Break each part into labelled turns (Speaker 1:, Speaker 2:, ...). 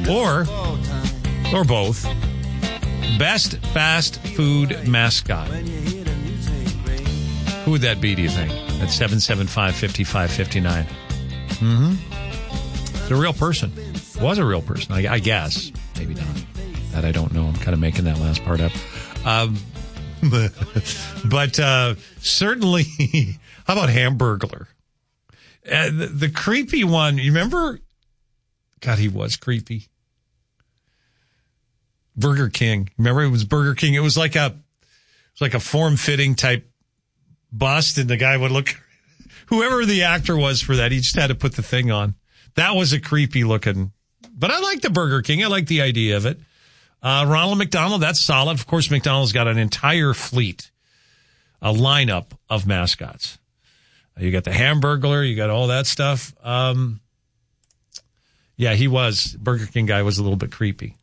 Speaker 1: Or both. Best fast food mascot. Who would that be, do you think? At 775-5559. It's a real person. Was a real person, I guess. Maybe not. That I don't know. I'm kind of making that last part up. But certainly, how about Hamburglar? The creepy one, you remember? God, he was creepy. Burger King. Remember, it was Burger King. It was like a form-fitting type bust, and the guy would look. Whoever the actor was for that, he just had to put the thing on. That was a creepy looking. But I like the Burger King. I like the idea of it. Ronald McDonald, that's solid. Of course, McDonald's got an entire fleet, a lineup of mascots. You got the Hamburglar, you got all that stuff. Yeah, he was. Burger King guy was a little bit creepy.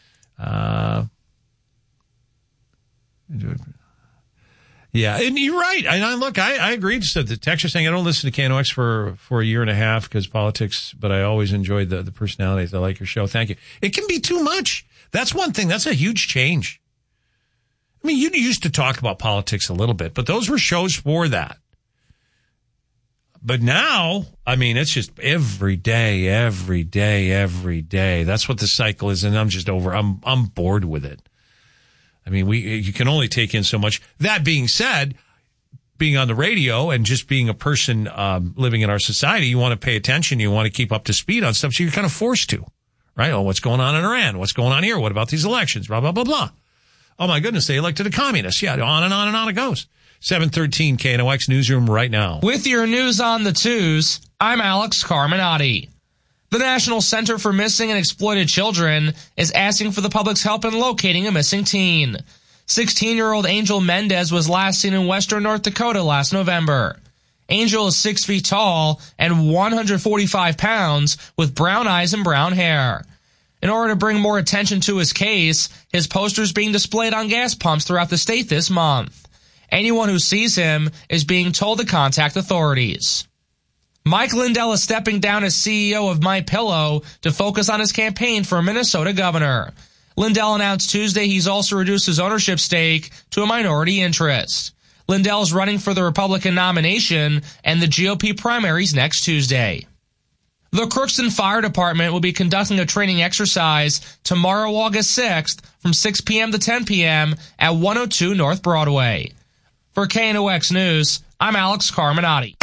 Speaker 1: Yeah, and you're right. And look, I agree. Just the text saying I don't listen to KNOX for a year and a half because politics, but I always enjoyed the personalities. I like your show. Thank you. It can be too much. That's one thing. That's a huge change. I mean, you used to talk about politics a little bit, but those were shows for that. But now, I mean, it's just every day. That's what the cycle is, and I'm just over. I'm bored with it. I mean, you can only take in so much. That being said, being on the radio and just being a person living in our society, you want to pay attention. You want to keep up to speed on stuff, so you're kind of forced to, right? Oh, what's going on in Iran? What's going on here? What about these elections? Blah, blah, blah, blah. Oh, my goodness, they elected a communist. Yeah, on and on and on it goes. 713 KNOX Newsroom right now.
Speaker 2: With your news on the twos, I'm Alex Carminati. The National Center for Missing and Exploited Children is asking for the public's help in locating a missing teen. 16-year-old Angel Mendez was last seen in western North Dakota last November. Angel is 6 feet tall and 145 pounds with brown eyes and brown hair. In order to bring more attention to his case, his poster's being displayed on gas pumps throughout the state this month. Anyone who sees him is being told to contact authorities. Mike Lindell is stepping down as CEO of MyPillow to focus on his campaign for Minnesota governor. Lindell announced Tuesday he's also reduced his ownership stake to a minority interest. Lindell is running for the Republican nomination and the GOP primaries next Tuesday. The Crookston Fire Department will be conducting a training exercise tomorrow, August 6th, from 6 p.m. to 10 p.m. at 102 North Broadway. For KNOX News, I'm Alex Carminati.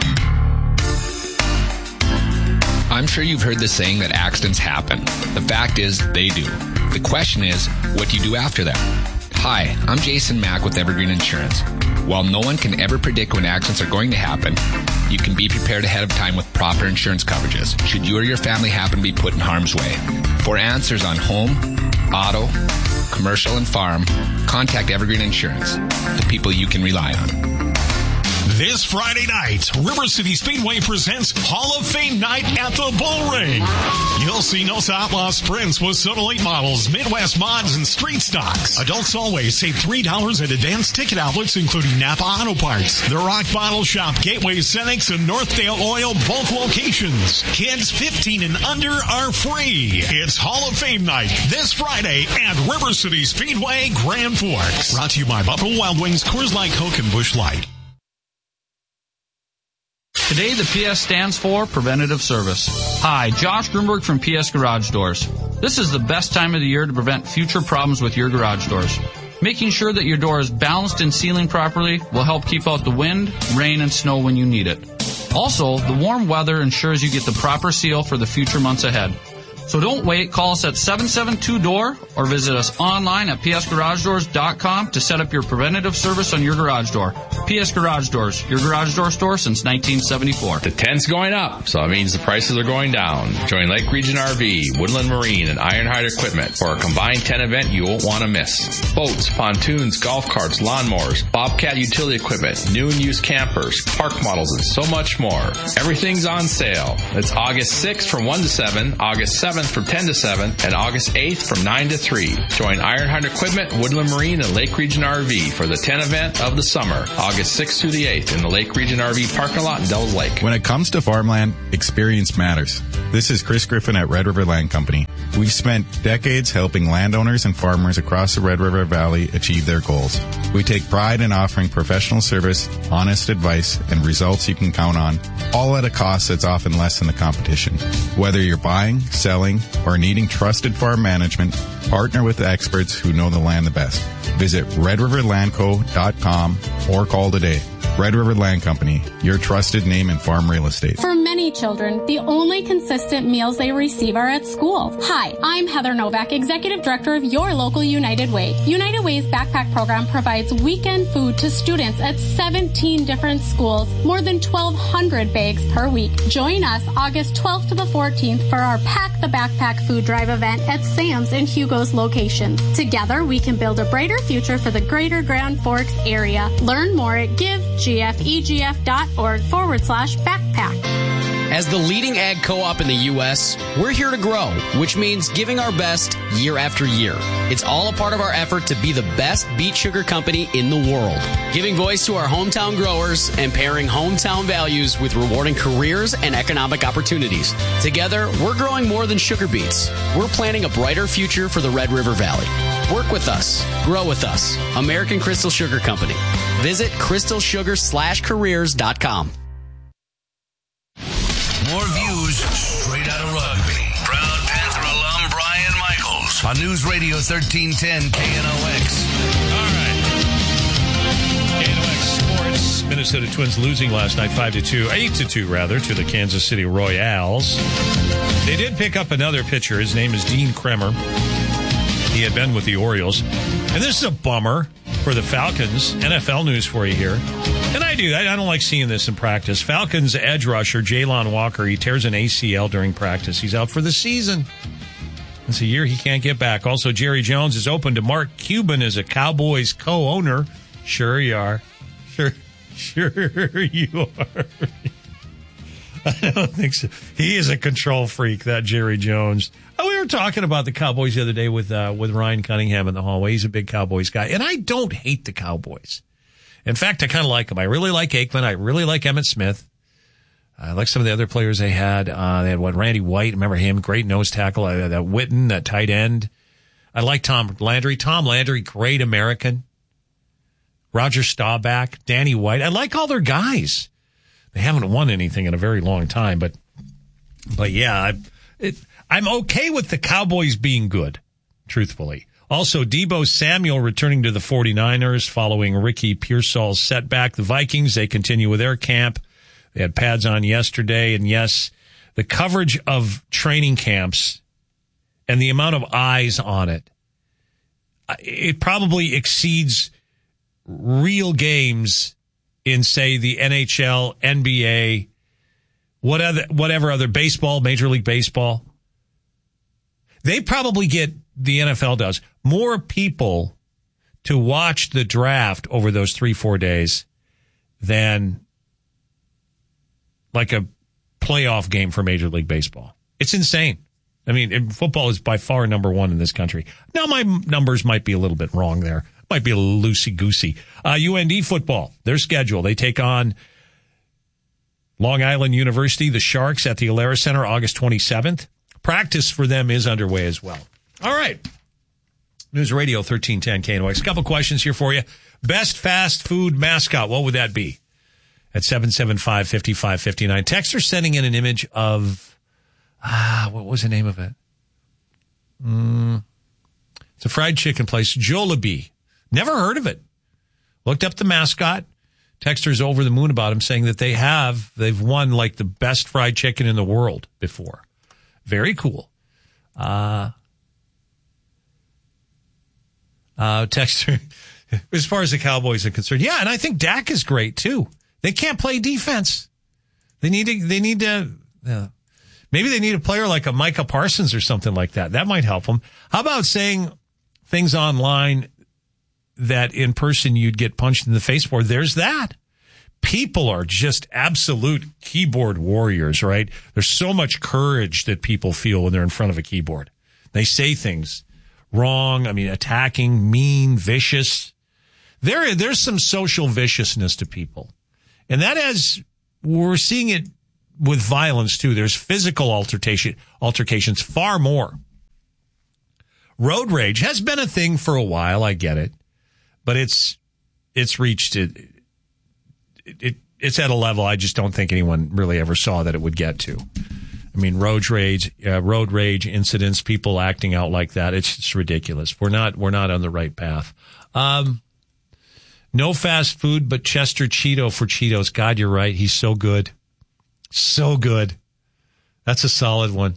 Speaker 3: I'm sure you've heard the saying that accidents happen. The fact is, they do. The question is, what do you do after them? Hi, I'm Jason Mack with Evergreen Insurance. While no one can ever predict when accidents are going to happen, you can be prepared ahead of time with proper insurance coverages should you or your family happen to be put in harm's way. For answers on home, auto, commercial, and farm, contact Evergreen Insurance, the people you can rely on.
Speaker 4: This Friday night, River City Speedway presents Hall of Fame Night at the Bull Ring. You'll see Nos Outlaw Sprints with Soda late models, Midwest mods, and street stocks. Adults always save $3 at advanced ticket outlets, including Napa Auto Parts, The Rock Bottle Shop, Gateway Cenex, and Northdale Oil, both locations. Kids 15 and under are free. It's Hall of Fame Night this Friday at River City Speedway, Grand Forks. Brought to you by Buffalo Wild Wings, Coors Light, Coke, and Busch Light.
Speaker 5: Today, the PS stands for Preventative Service. Hi, Josh Grunberg from PS Garage Doors. This is the best time of the year to prevent future problems with your garage doors. Making sure that your door is balanced and sealing properly will help keep out the wind, rain, and snow when you need it. Also, the warm weather ensures you get the proper seal for the future months ahead. So don't wait. Call us at 772-DOOR or visit us online at psgaragedoors.com to set up your preventative service on your garage door. PS Garage Doors, your garage door store since 1974.
Speaker 6: The tent's going up, so that means the prices are going down. Join Lake Region RV, Woodland Marine, and Ironhide Equipment for a combined tent event you won't want to miss. Boats, pontoons, golf carts, lawnmowers, Bobcat utility equipment, new and used campers, park models, and so much more. Everything's on sale. It's August 6th from 1 to 7, August 7th 7th from 10 to 7 and August 8th from 9 to 3. Join Ironhide Equipment, Woodland Marine, and Lake Region RV for the 10 event of the summer, August 6th through the 8th in the Lake Region RV parking lot in Dells Lake.
Speaker 7: When it comes to farmland, experience matters. This is Chris Griffin at Red River Land Company. We've spent decades helping landowners and farmers across the Red River Valley achieve their goals. We take pride in offering professional service, honest advice, and results you can count on, all at a cost that's often less than the competition. Whether you're buying, selling, or needing trusted farm management, partner with the experts who know the land the best. Visit redriverlandco.com or call today. Red River Land Company, your trusted name in farm real estate.
Speaker 8: For many children, the only consistent meals they receive are at school. Hi, I'm Heather Novak, Executive Director of your local United Way. United Way's backpack program provides weekend food to students at 17 different schools, more than 1,200 bags per week. Join us August 12th to the 14th for our Pack the Backpack food drive event at Sam's and Hugo's locations. Together, we can build a brighter future for the greater Grand Forks area. Learn more at givegfegf.org/backpack.
Speaker 9: As the leading ag co-op in the U.S., we're here to grow, which means giving our best year after year. It's all a part of our effort to be the best beet sugar company in the world, giving voice to our hometown growers and pairing hometown values with rewarding careers and economic opportunities. Together, we're growing more than sugar beets. We're planting a brighter future for the Red River Valley. Work with us. Grow with us. American Crystal Sugar Company. Visit crystalsugar/careers.com.
Speaker 10: More views straight out of Rugby. Proud Panther alum Brian Michaels on News Radio 1310 KNOX.
Speaker 1: All right. KNOX Sports. Minnesota Twins losing last night 8-2 rather, to the Kansas City Royals. They did pick up another pitcher. His name is Dean Kremer. He had been with the Orioles. And this is a bummer for the Falcons. NFL news for you here. And I don't like seeing this in practice. Falcons edge rusher Jalon Walker, he tears an ACL during practice. He's out for the season. It's a year he can't get back. Also, Jerry Jones is open to Mark Cuban as a Cowboys co-owner. Sure you are. Sure you are. I don't think so. He is a control freak, that Jerry Jones. Oh, we were talking about the Cowboys the other day with Ryan Cunningham in the hallway. He's a big Cowboys guy. And I don't hate the Cowboys. In fact, I kind of like them. I really like Aikman. I really like Emmitt Smith. I like some of the other players they had. They had Randy White. Remember him? Great nose tackle. That Witten, that tight end. I like Tom Landry. Tom Landry, great American. Roger Staubach, Danny White. I like all their guys. They haven't won anything in a very long time, but yeah, I'm okay with the Cowboys being good, truthfully. Also, Deebo Samuel returning to the 49ers following Ricky Pearsall's setback. The Vikings, they continue with their camp. They had pads on yesterday. And yes, the coverage of training camps and the amount of eyes on it, it probably exceeds real games in, say, the NHL, NBA, whatever other baseball, Major League Baseball. They probably get, the NFL does, more people to watch the draft over those 3-4 days than like a playoff game for Major League Baseball. It's insane. I mean, football is by far number one in this country. Now, my numbers might be a little bit wrong there. Might be a little loosey-goosey. UND football, their schedule. They take on Long Island University, the Sharks, at the Alara Center, August 27th. Practice for them is underway as well. All right. News Radio 1310 KNOX. A couple questions here for you. Best fast food mascot, what would that be? At 775-5559. Texter sending in an image of, what was the name of it? It's a fried chicken place, Jollibee. Never heard of it. Looked up the mascot. Texter's over the moon about him, saying that they've won like the best fried chicken in the world before. Very cool. Texter, as far as the Cowboys are concerned, yeah, and I think Dak is great too. They can't play defense. They need to. Maybe they need a player like a Micah Parsons or something like that. That might help them. How about saying things online that in person you'd get punched in the face for? There's that. people are just absolute keyboard warriors, right? There's so much courage that people feel when they're in front of a keyboard. They say things wrong, attacking, mean, vicious. There's some social viciousness to people. And we're seeing it with violence too. There's physical altercations far more. Road rage has been a thing for a while, I get it. But it's reached it's at a level I just don't think anyone really ever saw that it would get to. Road rage incidents, people acting out like that. It's just ridiculous. We're not on the right path. No fast food, but Chester Cheeto for Cheetos. God, you're right. He's so good. So good. That's a solid one.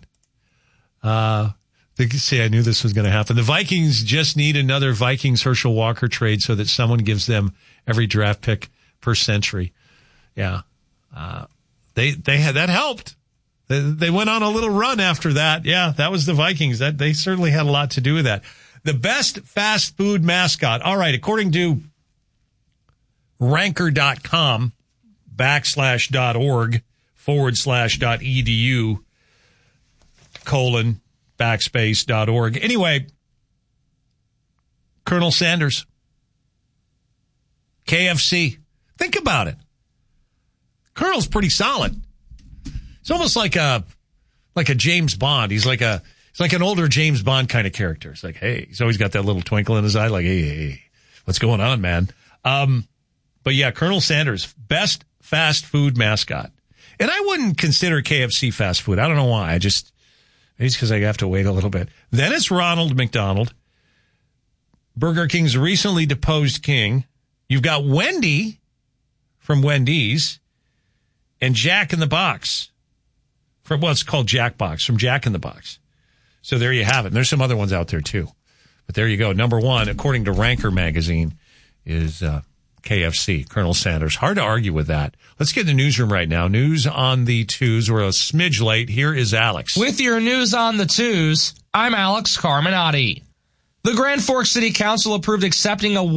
Speaker 1: See, I knew this was going to happen. The Vikings just need another Vikings Herschel Walker trade so that someone gives them every draft pick per century. Yeah. They had, that helped. They went on a little run after that. Yeah, that was the Vikings. They certainly had a lot to do with that. The best fast food mascot. All right, according to ranker.com /.org/.edu:/.org. Anyway, Colonel Sanders. KFC. Think about it. Colonel's pretty solid. It's almost like a James Bond. He's like an older James Bond kind of character. It's like, hey, he's always got that little twinkle in his eye, like, hey, what's going on, man? But yeah, Colonel Sanders, best fast food mascot. And I wouldn't consider KFC fast food. I don't know why. Maybe it's because I have to wait a little bit. Then it's Ronald McDonald. Burger King's recently deposed king. You've got Wendy from Wendy's and Jack in the Box it's called Jack Box, from Jack in the Box. So there you have it. And there's some other ones out there too. But there you go. Number one, according to Ranker magazine, is KFC, Colonel Sanders. Hard to argue with that. Let's get in the newsroom right now. News on the twos. We're a smidge late. Here is Alex.
Speaker 2: With your news on the twos, I'm Alex Carminati. The Grand Forks City Council approved accepting a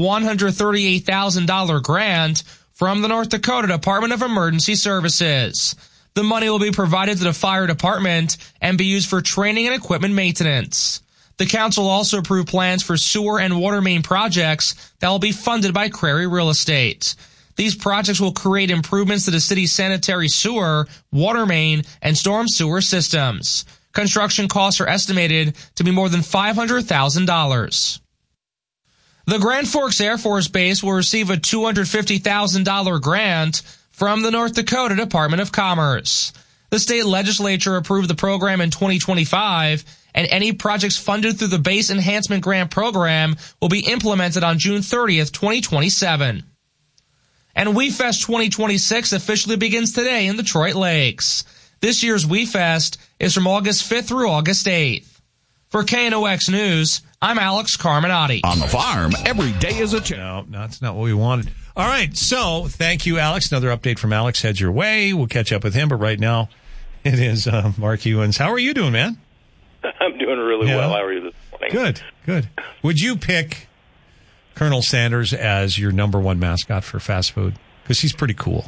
Speaker 2: $138,000 grant from the North Dakota Department of Emergency Services. The money will be provided to the fire department and be used for training and equipment maintenance. The council also approved plans for sewer and water main projects that will be funded by Crary Real Estate. These projects will create improvements to the city's sanitary sewer, water main, and storm sewer systems. Construction costs are estimated to be more than $500,000. The Grand Forks Air Force Base will receive a $250,000 grant from the North Dakota Department of Commerce. The state legislature approved the program in 2025, and any projects funded through the Base Enhancement Grant Program will be implemented on June 30th, 2027. And WeFest 2026 officially begins today in Detroit Lakes. This year's WeFest is from August 5th through August 8th. For KNOX News, I'm Alex Carminati.
Speaker 11: On the farm, every day is a chance.
Speaker 1: No, that's not what we wanted. All right, so thank you, Alex. Another update from Alex heads your way. We'll catch up with him, but right now it is Mark Ewens. How are you doing, man?
Speaker 12: I'm doing really well. How are you this morning?
Speaker 1: Good. Would you pick Colonel Sanders as your number one mascot for fast food? Because he's pretty cool.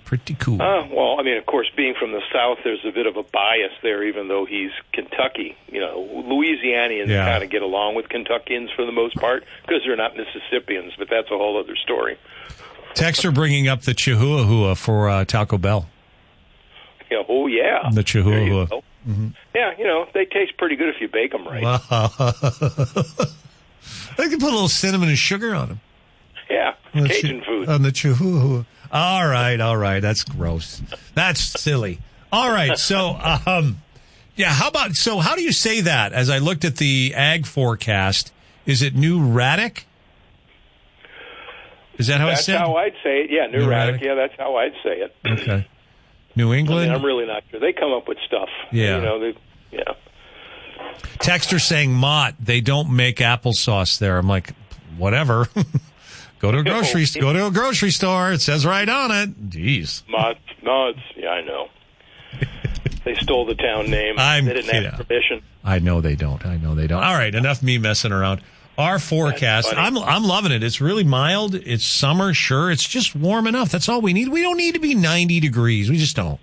Speaker 12: Well, of course, being from the South, there's a bit of a bias there, even though he's Kentucky. Louisianians kind of get along with Kentuckians for the most part because they're not Mississippians, but that's a whole other story.
Speaker 1: Texter bringing up the Chihuahua for Taco Bell.
Speaker 12: Oh, yeah.
Speaker 1: The Chihuahua.
Speaker 12: Mm-hmm. Yeah, they taste pretty good if you bake them right.
Speaker 1: I can put a little cinnamon and sugar on them.
Speaker 12: Yeah, Cajun food.
Speaker 1: On the Chihuahua. All right. That's gross. That's silly. All right. So, how do you say that? As I looked at the ag forecast, is it New Raddick? Is that how it's said?
Speaker 12: That's how I'd say it. Yeah, New Raddick. Yeah, that's how I'd say it.
Speaker 1: Okay. New England?
Speaker 12: I'm really not sure. They come up with stuff.
Speaker 1: Yeah. Texter saying Mott, they don't make applesauce there. I'm like, whatever. Go to a grocery store. It says right on it. Jeez.
Speaker 12: Mott's. Yeah, I know. They stole the town name. They didn't have permission.
Speaker 1: I know they don't. All right, enough me messing around. Our forecast, I'm loving it. It's really mild. It's summer, sure. It's just warm enough. That's all we need. We don't need to be 90 degrees. We just don't.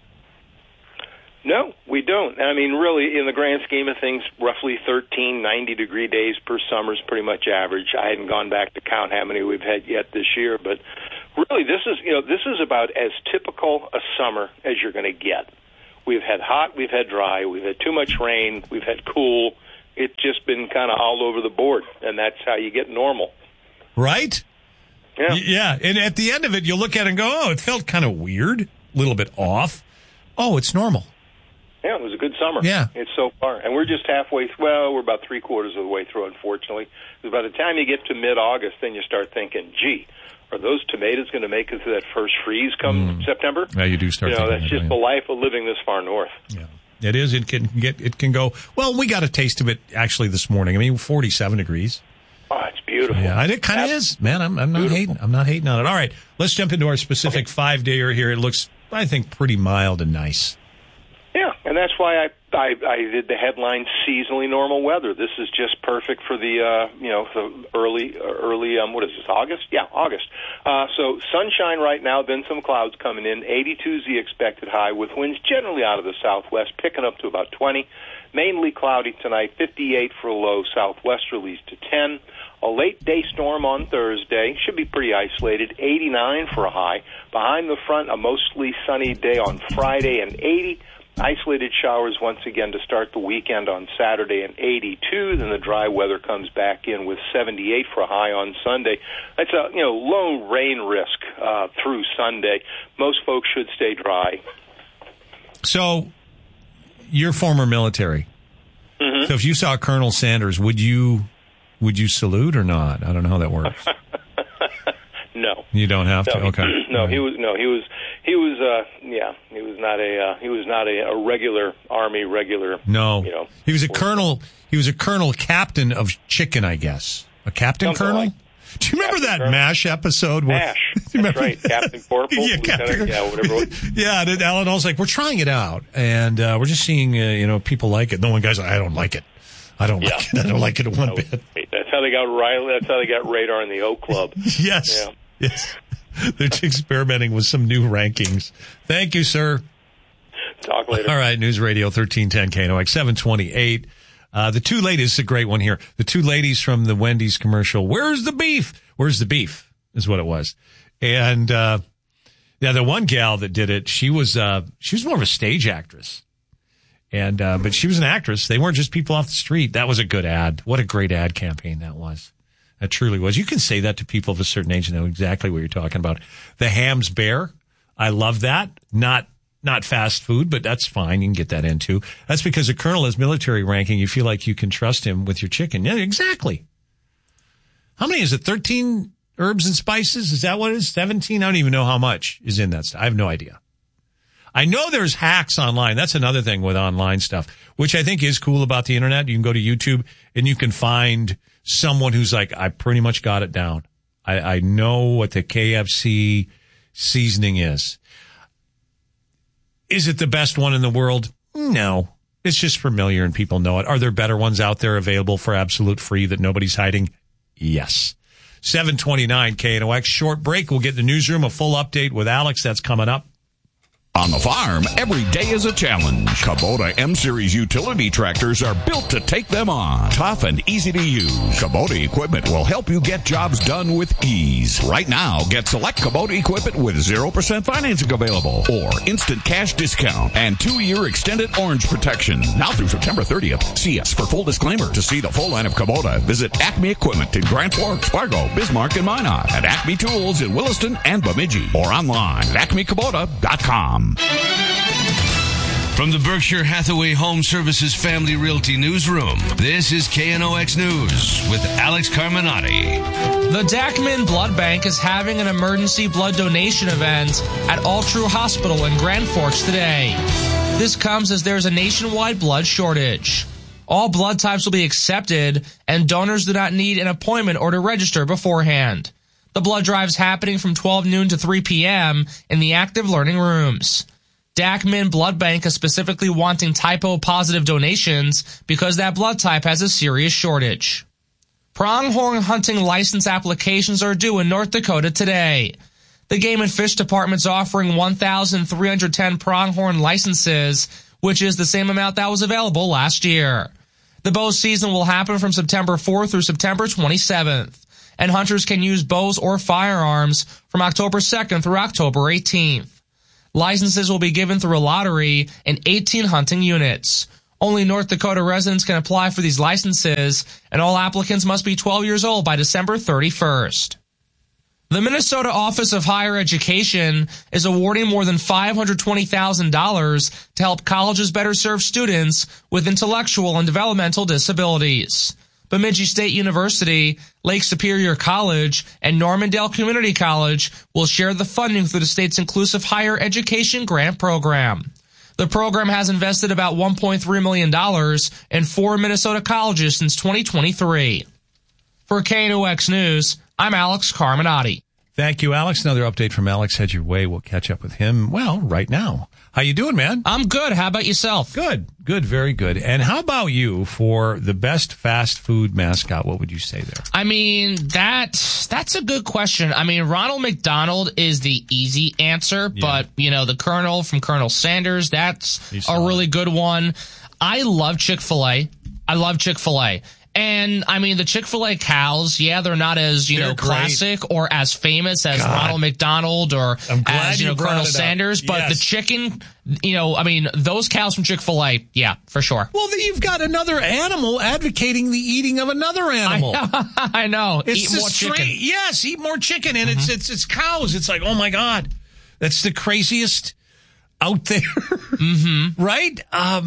Speaker 12: No, we don't. I mean, really, in the grand scheme of things, roughly 13 90-degree days per summer is pretty much average. I hadn't gone back to count how many we've had yet this year, but really, this is about as typical a summer as you're going to get. We've had hot, we've had dry, we've had too much rain, we've had cool. It's just been kind of all over the board, and that's how you get normal.
Speaker 1: Right?
Speaker 12: Yeah.
Speaker 1: Yeah, and at the end of it, you'll look at it and go, oh, it felt kind of weird, a little bit off. Oh, it's normal.
Speaker 12: Yeah, it was a good summer.
Speaker 1: Yeah.
Speaker 12: It's so far. And we're just halfway, we're about three-quarters of the way through, unfortunately. Because by the time you get to mid-August, then you start thinking, gee, are those tomatoes going to make it to that first freeze come September?
Speaker 1: Yeah, you do start thinking
Speaker 12: that's just the life of living this far north.
Speaker 1: Yeah. It is. It can go. Well, we got a taste of it actually this morning. I mean, 47 degrees.
Speaker 12: Oh, it's beautiful.
Speaker 1: Yeah, it kind of is. Man, I'm not hating. I'm not hating on it. All right, let's jump into our specific 5-dayer here. It looks, I think, pretty mild and nice.
Speaker 12: Yeah, and that's why I did the headline seasonally normal weather. This is just perfect for the the early what is this, August? Yeah, August. So sunshine right now, then some clouds coming in. 82 is the expected high, with winds generally out of the southwest, picking up to about 20. Mainly cloudy tonight, 58 for a low, southwesterlies to 10. A late day storm on Thursday, should be pretty isolated, 89 for a high. Behind the front, a mostly sunny day on Friday, and 80. Isolated showers once again to start the weekend on Saturday, and 82. Then the dry weather comes back in with 78 for a high on Sunday. That's a low rain risk through Sunday. Most folks should stay dry.
Speaker 1: So, you're former military.
Speaker 12: Mm-hmm.
Speaker 1: So if you saw Colonel Sanders, would you salute or not? I don't know how that works.
Speaker 12: No.
Speaker 1: You don't have to. Okay.
Speaker 12: He was not a regular Army regular.
Speaker 1: No. He was a
Speaker 12: force.
Speaker 1: colonel. He was a colonel captain of chicken, I guess. A captain
Speaker 12: Something
Speaker 1: colonel?
Speaker 12: like-
Speaker 1: Do you remember that
Speaker 12: Colonel.
Speaker 1: MASH episode? Where,
Speaker 12: MASH. That's right. Captain Corporal.
Speaker 1: Yeah, Captain.
Speaker 12: Whatever it was.
Speaker 1: Yeah, and Alan Hall's like, we're trying it out, and we're just seeing, people like it. No one guy's like, I don't like it. I don't like it. I don't like it one bit.
Speaker 12: That's how they got Riley. That's how they got Radar in the Oak Club.
Speaker 1: Yes.
Speaker 12: Yeah.
Speaker 1: Yes. They're experimenting with some new rankings. Thank you, sir.
Speaker 12: Talk later.
Speaker 1: All right, News Radio 1310 KNOX 728. The two ladies, is a great one here. The two ladies from the Wendy's commercial. Where's the beef? Where's the beef? Is what it was. And the one gal that did it, she was more of a stage actress. And but she was an actress. They weren't just people off the street. That was a good ad. What a great ad campaign that was. That truly was. You can say that to people of a certain age and know exactly what you're talking about. The Ham's Bear. I love that. Not fast food, but that's fine. You can get that into. That's because a colonel has military ranking. You feel like you can trust him with your chicken. Yeah, exactly. How many is it? 13 herbs and spices? Is that what it is? 17? I don't even know how much is in that stuff. I have no idea. I know there's hacks online. That's another thing with online stuff, which I think is cool about the internet. You can go to YouTube and you can find someone who's like, I pretty much got it down. I know what the KFC seasoning is. Is it the best one in the world? No. It's just familiar and people know it. Are there better ones out there available for absolute free that nobody's hiding? Yes. 729 KNOX. Short break. We'll get the newsroom, a full update with Alex. That's coming up.
Speaker 11: On the farm, every day is a challenge. Kubota M-Series utility tractors are built to take them on. Tough and easy to use. Kubota equipment will help you get jobs done with ease. Right now, get select Kubota equipment with 0% financing available or instant cash discount and 2-year extended orange protection. Now through September 30th. See us for full disclaimer. To see the full line of Kubota, visit Acme Equipment in Grand Forks, Fargo, Bismarck, and Minot. At Acme Tools in Williston and Bemidji. Or online at acmekubota.com.
Speaker 10: From the Berkshire Hathaway Home Services Family Realty Newsroom, this is KNOX News with Alex Carminati.
Speaker 2: The Dachman Blood Bank is having an emergency blood donation event at All True Hospital in Grand Forks today. This comes as there's a nationwide blood shortage. All blood types will be accepted, and donors do not need an appointment or to register beforehand. The blood drive's happening from 12 noon to 3 p.m. in the active learning rooms. Dachman Blood Bank is specifically wanting typo-positive donations because that blood type has a serious shortage. Pronghorn hunting license applications are due in North Dakota today. The Game and Fish Department's offering 1,310 pronghorn licenses, which is the same amount that was available last year. The bow season will happen from September 4th through September 27th, and hunters can use bows or firearms from October 2nd through October 18th. Licenses will be given through a lottery in 18 hunting units. Only North Dakota residents can apply for these licenses, and all applicants must be 12 years old by December 31st. The Minnesota Office of Higher Education is awarding more than $520,000 to help colleges better serve students with intellectual and developmental disabilities. Bemidji State University, Lake Superior College, and Normandale Community College will share the funding through the state's Inclusive Higher Education Grant Program. The program has invested about $1.3 million in 4 Minnesota colleges since 2023. For KNOX News, I'm Alex Carminati.
Speaker 1: Thank you, Alex. Another update from Alex heads your way. We'll catch up with him, well, right now. How you doing, man?
Speaker 2: I'm good. How about yourself?
Speaker 1: Good, very good. And how about you for the best fast food mascot? What would you say there?
Speaker 2: I mean, that's a good question. I mean, Ronald McDonald is the easy answer, but, the Colonel from Colonel Sanders, that's a really good one. I love Chick-fil-A. And, I mean, the Chick-fil-A cows, they're not as, classic or as famous as Ronald McDonald or as, Colonel Sanders. But the chicken, those cows from Chick-fil-A, for sure.
Speaker 1: Well, you've got another animal advocating the eating of another animal.
Speaker 2: I know. Eat more chicken.
Speaker 1: Yes, eat more chicken. And it's cows. It's like, oh, my God. That's the craziest out there. Right?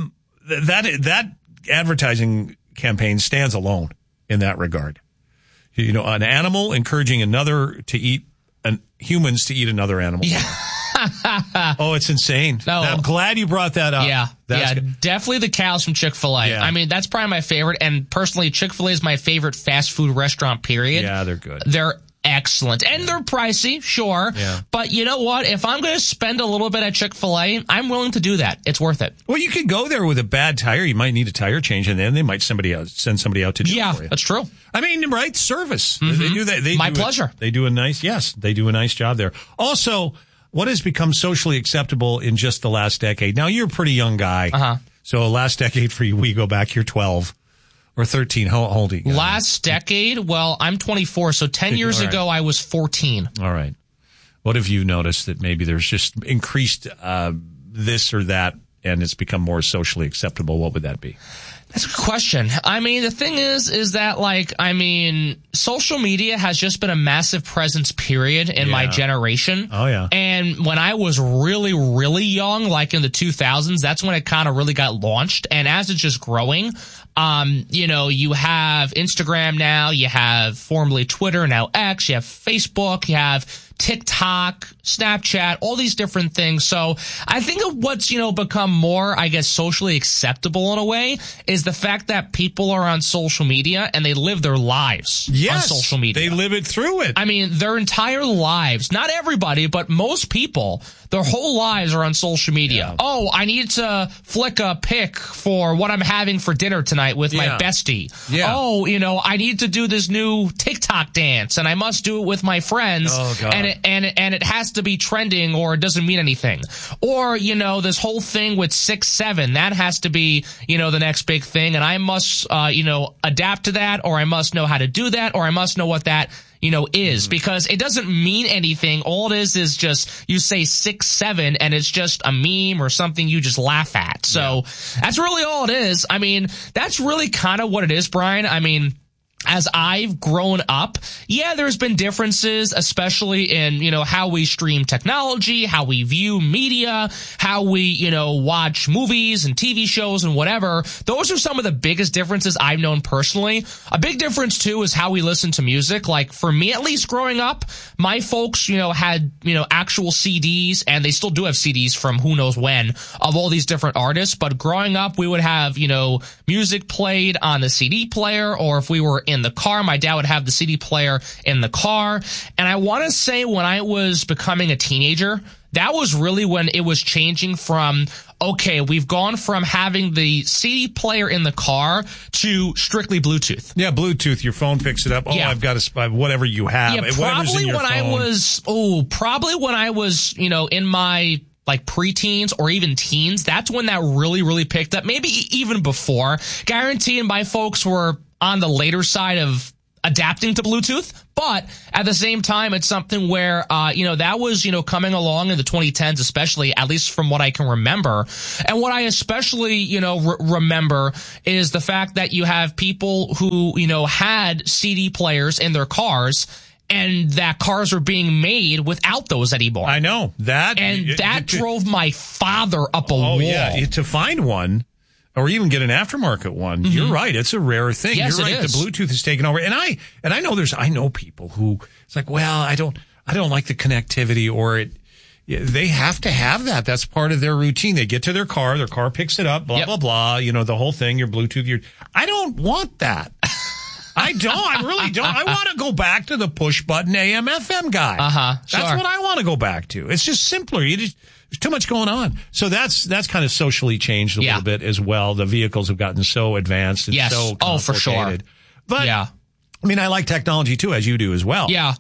Speaker 1: That advertising campaign stands alone in that regard. An animal encouraging another to eat, humans to eat another animal.
Speaker 2: Yeah.
Speaker 1: Oh, it's insane. No. I'm glad you brought that up.
Speaker 2: Yeah. Definitely the cows from Chick-fil-A. Yeah. I mean, that's probably my favorite. And personally, Chick-fil-A is my favorite fast food restaurant, period.
Speaker 1: Yeah, they're good.
Speaker 2: They're excellent. And they're pricey, sure. Yeah. But you know what? If I'm going to spend a little bit at Chick-fil-A, I'm willing to do that. It's worth it.
Speaker 1: Well, you could go there with a bad tire. You might need a tire change, and then they might send somebody out to do it for you.
Speaker 2: That's true.
Speaker 1: I mean, right? Service. They do that.
Speaker 2: My pleasure.
Speaker 1: They do a nice job there. Also, what has become socially acceptable in just the last decade? Now, you're a pretty young guy. So last decade for you, we go back, you're 12. Or 13. How old are you?
Speaker 2: Last decade? Well, I'm 24, so 10 years ago I was 14.
Speaker 1: All right. What have you noticed that maybe there's just increased this or that and it's become more socially acceptable? What would that be?
Speaker 2: That's a good question. I mean, the thing is that, social media has just been a massive presence, period, in my generation.
Speaker 1: Oh, yeah.
Speaker 2: And when I was really, really young, like in the 2000s, that's when it kind of really got launched. And as it's just growing, you have Instagram now, you have formerly Twitter, now X, you have Facebook, you have TikTok, Snapchat, all these different things. So I think of what's, become more, socially acceptable in a way is the fact that people are on social media and they live their lives on social media.
Speaker 1: They live it through it.
Speaker 2: I mean, their entire lives, not everybody, but most people, their whole lives are on social media. Yeah. Oh, I need to flick a pic for what I'm having for dinner tonight with my bestie. Yeah. Oh, I need to do this new TikTok dance and I must do it with my friends.
Speaker 1: Oh, God.
Speaker 2: And it has to be trending or it doesn't mean anything. Or, this whole thing with 6'7", that has to be, the next big thing. And I must, adapt to that, or I must know how to do that, or I must know what that, is, because it doesn't mean anything. All it is just you say 6'7" and it's just a meme or something you just laugh at. So that's really all it is. I mean, that's really kind of what it is, Brian. I mean, as I've grown up, there's been differences, especially in, how we stream technology, how we view media, how we, watch movies and TV shows and whatever. Those are some of the biggest differences I've known personally. A big difference, too, is how we listen to music. Like, for me, at least growing up, my folks, had, actual CDs, and they still do have CDs from who knows when of all these different artists. But growing up, we would have, music played on the CD player, or if we were in the car, my dad would have the CD player in the car. And I want to say when I was becoming a teenager, that was really when it was changing from, okay, we've gone from having the CD player in the car to strictly Bluetooth.
Speaker 1: Yeah, Bluetooth. Your phone picks it up. Oh, yeah. I've got whatever you have.
Speaker 2: Yeah,
Speaker 1: probably when
Speaker 2: I was, in my like preteens or even teens, that's when that really, really picked up. Maybe even before. Guaranteeing my folks were on the later side of adapting to Bluetooth, but at the same time, it's something where, that was, coming along in the 2010s, especially, at least from what I can remember. And what I especially, remember is the fact that you have people who, had CD players in their cars, and that cars are being made without those anymore.
Speaker 1: I know that.
Speaker 2: And that drove my father up a wall.
Speaker 1: Oh, yeah. To find one, or even get an aftermarket one. Mm-hmm. You're right. It's a rare thing.
Speaker 2: Yes,
Speaker 1: you're right.
Speaker 2: It is.
Speaker 1: The Bluetooth is taken over. And I know people who it's like, well, I don't like the connectivity, or they have to have that. That's part of their routine. They get to their car picks it up, blah, blah, blah. The whole thing, your Bluetooth, I don't want that. I don't. I really don't. I want to go back to the push button AM FM guy.
Speaker 2: Sure.
Speaker 1: That's what I want to go back to. It's just simpler. There's too much going on. So that's kind of socially changed a little bit as well. The vehicles have gotten so advanced and so complicated.
Speaker 2: For sure.
Speaker 1: But I like technology too, as you do as well.
Speaker 2: Yeah.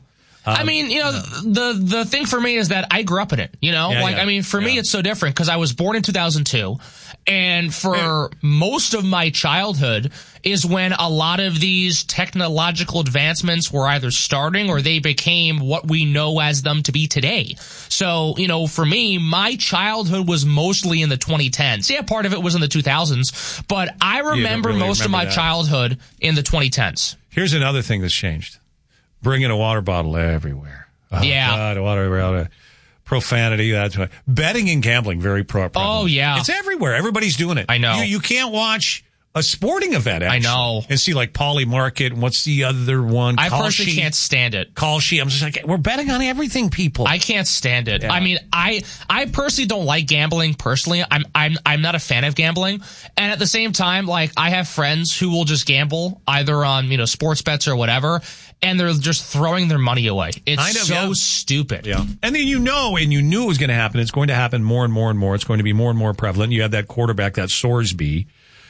Speaker 2: The thing for me is that I grew up in it, for me, it's so different because I was born in 2002. And for most of my childhood is when a lot of these technological advancements were either starting or they became what we know as them to be today. So, for me, my childhood was mostly in the 2010s. Yeah, part of it was in the 2000s, but I remember most of my childhood in the 2010s.
Speaker 1: Here's another thing that's changed. Bringing a water bottle everywhere. Oh, God, water bottle. Profanity, that's why. Betting and gambling, very prevalent.
Speaker 2: Oh, yeah.
Speaker 1: It's everywhere. Everybody's doing it.
Speaker 2: I know.
Speaker 1: You can't watch a sporting event, actually.
Speaker 2: I know.
Speaker 1: And see, like, Poly Market, and what's the other one?
Speaker 2: I personally can't stand it.
Speaker 1: Call sheet. I'm just like, we're betting on everything, people.
Speaker 2: I can't stand it. Yeah. I mean, I personally don't like gambling, personally. I'm not a fan of gambling. And at the same time, like, I have friends who will just gamble, either on, sports bets or whatever, and they're just throwing their money away. It's stupid.
Speaker 1: Yeah. And then and you knew it was going to happen. It's going to happen more and more and more. It's going to be more and more prevalent. You had that quarterback, that Sorsby,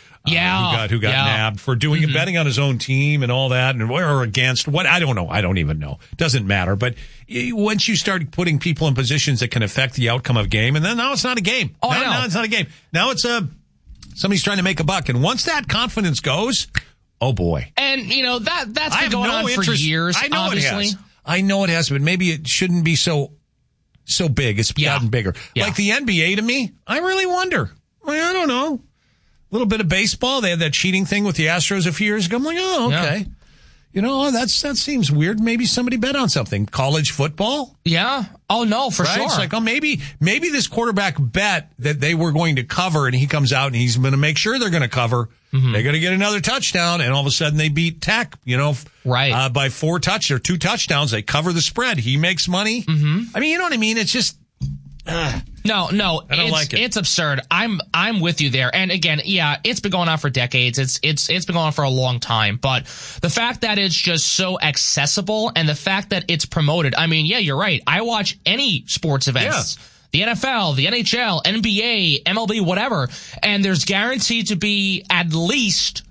Speaker 1: who got nabbed for doing betting on his own team and all that, or against what? I don't know. I don't even know. Doesn't matter. But once you start putting people in positions that can affect the outcome of a game, and then now it's not a game. Now it's not a game. Now it's somebody's trying to make a buck. And once that confidence goes, oh boy.
Speaker 2: And that's been going on for years.
Speaker 1: I know
Speaker 2: obviously.
Speaker 1: It has. I know it has, but maybe it shouldn't be so big. It's gotten bigger. Yeah. Like the NBA to me, I really wonder. I don't know. A little bit of baseball. They had that cheating thing with the Astros a few years ago. I'm like, oh, okay. Yeah. That seems weird. Maybe somebody bet on something. College football?
Speaker 2: Yeah. Oh, no, for sure.
Speaker 1: It's like, maybe this quarterback bet that they were going to cover, and he comes out and he's going to make sure they're going to cover. Mm-hmm. They're going to get another touchdown, and all of a sudden they beat Tech, by 4 touchdowns or 2 touchdowns. They cover the spread. He makes money.
Speaker 2: Mm-hmm.
Speaker 1: I mean, you know what I mean? It's just...
Speaker 2: No,
Speaker 1: I don't like it.
Speaker 2: It's absurd. I'm with you there. And again, it's been going on for decades. It's been going on for a long time. But the fact that it's just so accessible and the fact that it's promoted. I mean, you're right. I watch any sports events. Yeah. The NFL, the NHL, NBA, MLB, whatever. And there's guaranteed to be at least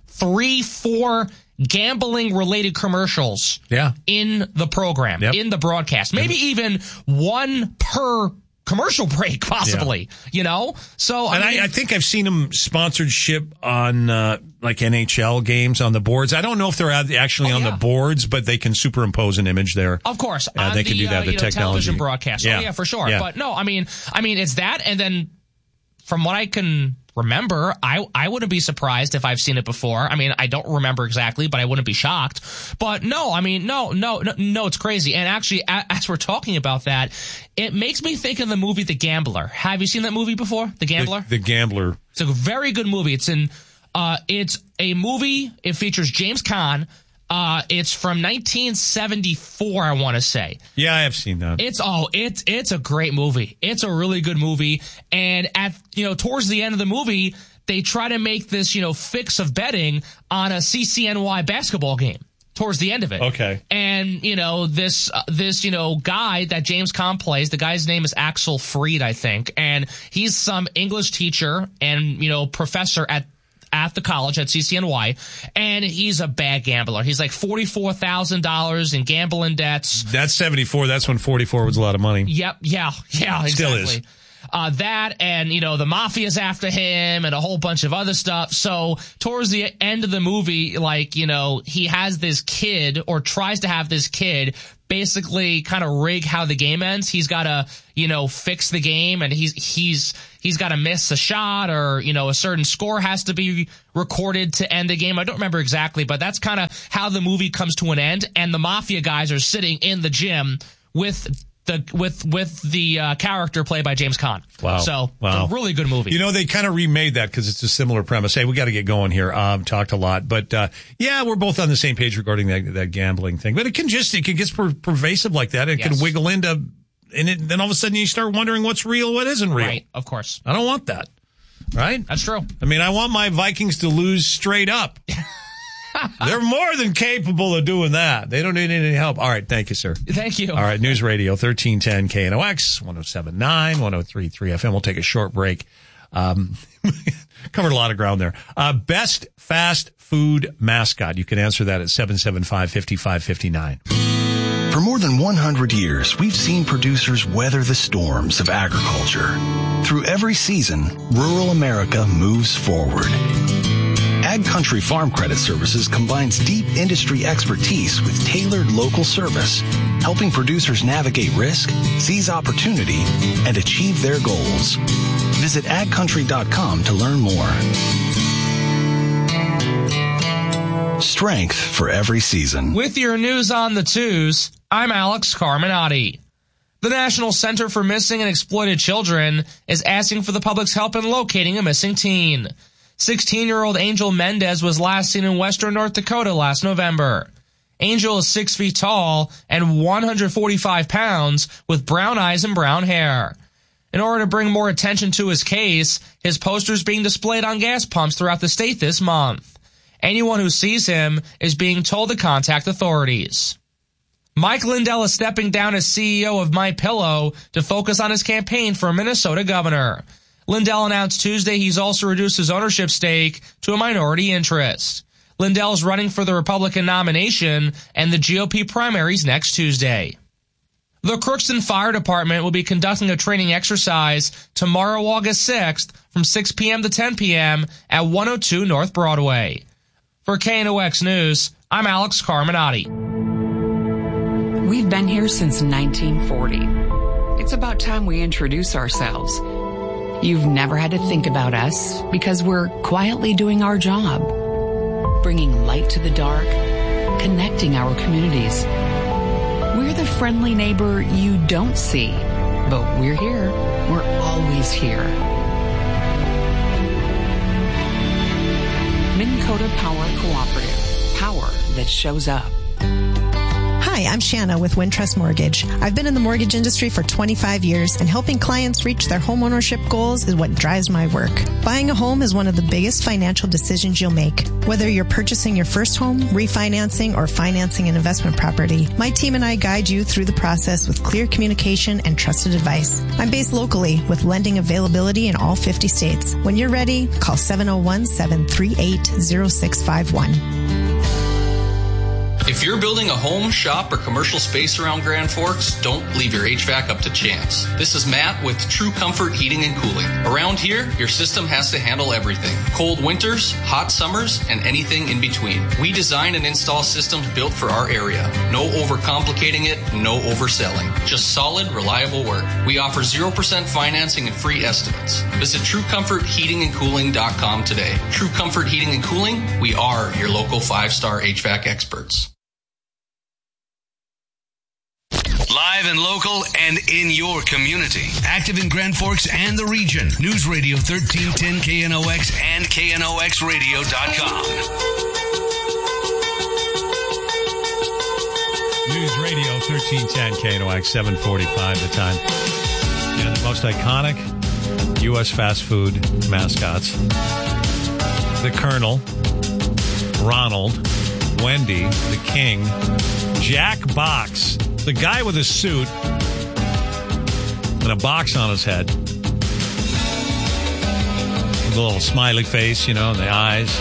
Speaker 2: 3-4 gambling related commercials in the program, in the broadcast. Maybe even one per commercial break, possibly, So,
Speaker 1: I think I've seen them sponsorship on like NHL games on the boards. I don't know if they're actually on the boards, but they can superimpose an image there.
Speaker 2: Of course,
Speaker 1: they can do that. The technology,
Speaker 2: television broadcast. Yeah, for sure. Yeah. But no, I mean, it's that, and then from what I can remember, I wouldn't be surprised if I've seen it before. I mean, I don't remember exactly, but I wouldn't be shocked. But no, I mean, no, it's crazy. And actually, as we're talking about that, it makes me think of the movie The Gambler. Have you seen that movie before? The Gambler?
Speaker 1: The Gambler.
Speaker 2: It's a very good movie. It's a movie. It features James Caan. It's from 1974, I want to say.
Speaker 1: Yeah, I have seen that.
Speaker 2: It's a great movie. It's a really good movie. And towards the end of the movie, they try to make this, fix of betting on a CCNY basketball game. towards the end of it.
Speaker 1: Okay.
Speaker 2: And, this guy that James Caan plays, the guy's name is Axel Fried, I think. And he's some English teacher and, professor at the college at CCNY, and he's a bad gambler. He's like $44,000 in gambling debts.
Speaker 1: That's 74. That's when 44 was a lot of money.
Speaker 2: Yep. Yeah. Exactly.
Speaker 1: Still is.
Speaker 2: That and, the mafia's after him and a whole bunch of other stuff. So towards the end of the movie, he has this kid or tries to have this kid basically kind of rig how the game ends. He's got to, fix the game, and he's got to miss a shot, or, a certain score has to be recorded to end the game. I don't remember exactly, but that's kind of how the movie comes to an end. And the mafia guys are sitting in the gym with the character played by James Caan.
Speaker 1: Wow.
Speaker 2: So, a really good movie.
Speaker 1: They kind of remade that because it's a similar premise. Hey, we got to get going here. Talked a lot. But, we're both on the same page regarding that gambling thing. But it can get pervasive like that. It can wiggle into, and then all of a sudden you start wondering what's real, what isn't real.
Speaker 2: Right, of course.
Speaker 1: I don't want that. Right?
Speaker 2: That's true.
Speaker 1: I mean, I want my Vikings to lose straight up. They're more than capable of doing that. They don't need any help. All right. Thank you, sir.
Speaker 2: Thank you.
Speaker 1: All right. News Radio 1310 KNOX, 107.9, 103.3 FM. We'll take a short break. Covered a lot of ground there. Best fast food mascot. You can answer that at 775-5559.
Speaker 13: For more than 100 years, we've seen producers weather the storms of agriculture. Through every season, rural America moves forward. Ag Country Farm Credit Services combines deep industry expertise with tailored local service, helping producers navigate risk, seize opportunity, and achieve their goals. Visit agcountry.com to learn more. Strength for every season.
Speaker 2: With your news on the twos, I'm Alex Carminati. The National Center for Missing and Exploited Children is asking for the public's help in locating a missing teen. 16-year-old Angel Mendez was last seen in western North Dakota last November. Angel is 6 feet tall and 145 pounds with brown eyes and brown hair. In order to bring more attention to his case, his poster is being displayed on gas pumps throughout the state this month. Anyone who sees him is being told to contact authorities. Mike Lindell is stepping down as CEO of MyPillow to focus on his campaign for Minnesota governor. Lindell announced Tuesday he's also reduced his ownership stake to a minority interest. Lindell is running for the Republican nomination and the GOP primaries next Tuesday. The Crookston Fire Department will be conducting a training exercise tomorrow, August 6th, from 6 p.m. to 10 p.m. at 102 North Broadway. For KNOX News, I'm Alex Carminati.
Speaker 14: We've been here since 1940. It's about time we introduce ourselves. You've never had to think about us because we're quietly doing our job, bringing light to the dark, connecting our communities. We're the friendly neighbor you don't see, but we're here. We're always here. Minn Kota Power Cooperative. Power that shows up.
Speaker 15: Hi, I'm Shanna with Wintrust Mortgage. I've been in the mortgage industry for 25 years, and helping clients reach their homeownership goals is what drives my work. Buying a home is one of the biggest financial decisions you'll make. Whether you're purchasing your first home, refinancing, or financing an investment property, my team and I guide you through the process with clear communication and trusted advice. I'm based locally with lending availability in all 50 states. When you're ready, call 701-738-0651.
Speaker 16: If you're building a home, shop, or commercial space around Grand Forks, don't leave your HVAC up to chance. This is Matt with True Comfort Heating and Cooling. Around here, your system has to handle everything. Cold winters, hot summers, and anything in between. We design and install systems built for our area. No overcomplicating it, no overselling. Just solid, reliable work. We offer 0% financing and free estimates. Visit TrueComfortHeatingandCooling.com today. True Comfort Heating and Cooling, we are your local 5-star HVAC experts.
Speaker 10: Live and local and in your community. Active in Grand Forks and the region. News Radio 1310 KNOX and KNOXradio.com.
Speaker 1: News Radio 1310 KNOX 745 the time. Yeah, the most iconic U.S. fast food mascots. The Colonel, Ronald, Wendy, the king, Jack Box, the guy with a suit and a box on his head. With a little smiley face, and the eyes.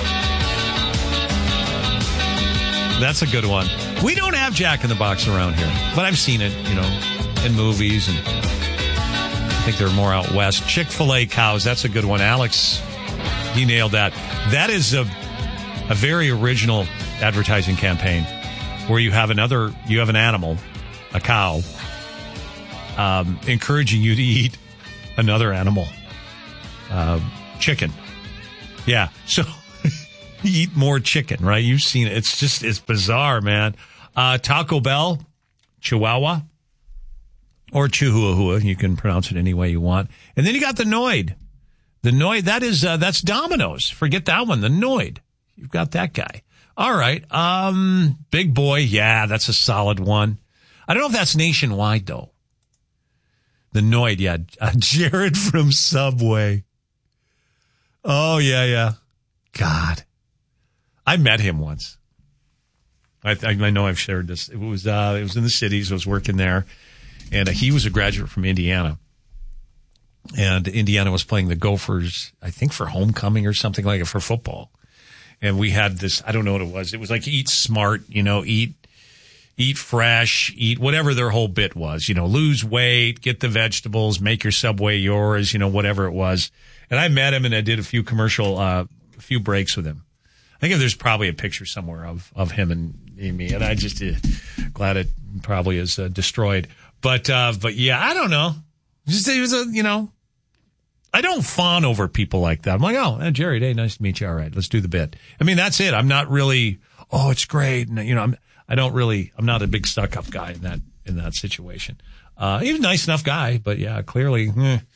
Speaker 1: That's a good one. We don't have Jack in the Box around here, but I've seen it, in movies, and I think they're more out west. Chick-fil-A cows, that's a good one. Alex, he nailed that. That is a very original advertising campaign where you have an animal, a cow, encouraging you to eat another animal, chicken. Yeah. So eat more chicken, right? You've seen it. It's bizarre, man. Taco Bell, Chihuahua, or Chihuahua. You can pronounce it any way you want. And then you got the Noid. The Noid, that's Domino's. Forget that one. The Noid. You've got that guy. All right. Big Boy. Yeah, that's a solid one. I don't know if that's nationwide, though. The Noid, yeah. Jared from Subway. Oh, yeah. God. I met him once. I know I've shared this. It was in the cities. I was working there. And he was a graduate from Indiana. And Indiana was playing the Gophers, I think, for homecoming or something like it, for football. And we had this, I don't know what it was. It was like eat smart, eat fresh, eat whatever their whole bit was, lose weight, get the vegetables, make your Subway yours, whatever it was. And I met him and I did a few few breaks with him. I think there's probably a picture somewhere of him and me. And I just glad it probably is destroyed. But yeah, I don't know. He was I don't fawn over people like that. I'm like, oh, Jerry, hey, nice to meet you. All right, let's do the bit. I mean, that's it. I'm not really, oh, it's great. And, I'm not a big stuck up guy in that situation. He's a nice enough guy, but yeah, clearly,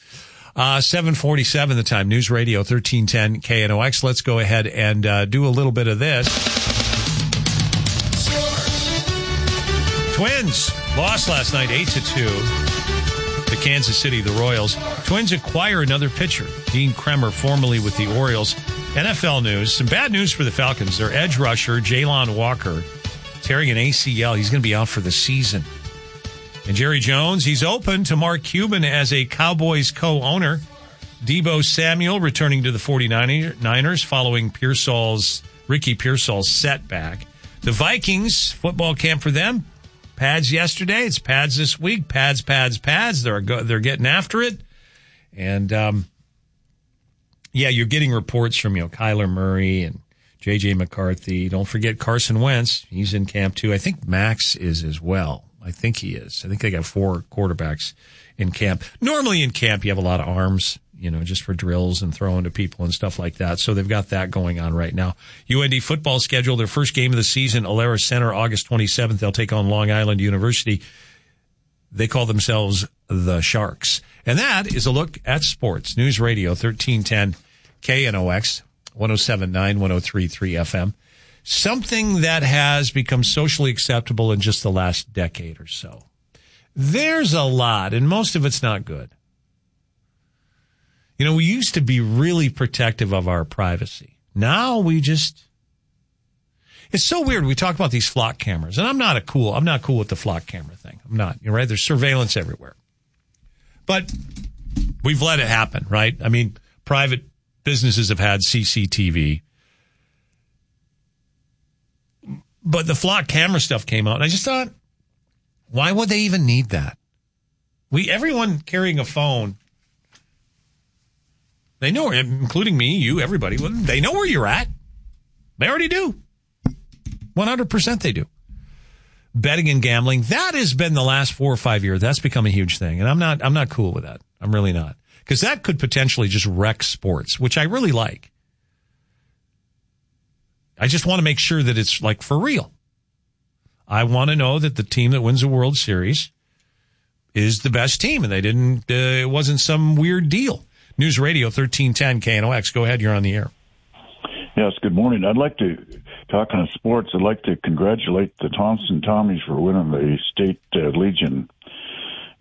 Speaker 1: 7:47 the time. News Radio 1310 KNOX. Let's go ahead and do a little bit of this. Twins lost last night 8-2. The Kansas City, the Royals. Twins acquire another pitcher, Dean Kremer, formerly with the Orioles. NFL news, some bad news for the Falcons. Their edge rusher, Jalon Walker, tearing an ACL. He's going to be out for the season. And Jerry Jones, he's open to Mark Cuban as a Cowboys co-owner. Deebo Samuel returning to the 49ers following Ricky Pearsall's setback. The Vikings, football camp for them. Pads yesterday. It's pads this week. Pads. They're getting after it. And, you're getting reports from, Kyler Murray and J.J. McCarthy. Don't forget Carson Wentz. He's in camp too. I think Max is as well. I think he is. I think they got 4 quarterbacks in camp. Normally in camp, you have a lot of arms, just for drills and throwing to people and stuff like that. So they've got that going on right now. UND football schedule, their first game of the season, Alara Center, August 27th. They'll take on Long Island University. They call themselves the Sharks. And that is a look at sports. News Radio 1310 KNOX, 107.9, 103.3 FM. Something that has become socially acceptable in just the last decade or so. There's a lot, and most of it's not good. We used to be really protective of our privacy. Now it's so weird. We talk about these flock cameras, and I'm not cool with the flock camera thing. I'm not, right? There's surveillance everywhere. But we've let it happen, right? I mean, private businesses have had CCTV. But the flock camera stuff came out, and I just thought, why would they even need that? Everyone carrying a phone, they know, including me, you, everybody, they know where you're at. They already do. 100% they do. Betting and gambling, that has been the last 4 or 5 years. That's become a huge thing, and I'm not cool with that. I'm really not. Because that could potentially just wreck sports, which I really like. I just want to make sure that it's like for real. I want to know that the team that wins the World Series is the best team, and it wasn't some weird deal. News Radio 1310 KNOX. Go ahead. You're on the air.
Speaker 17: Yes, good morning. I'd like to, talking of sports, I'd like to congratulate the Thompson Tommies for winning the state Legion